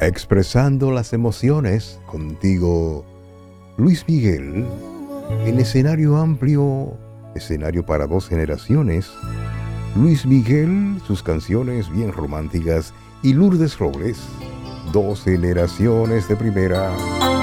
Expresando las emociones contigo, Luis Miguel, en escenario amplio, escenario para dos generaciones. Luis Miguel, sus canciones bien románticas, y Lourdes Robles, dos generaciones de primera.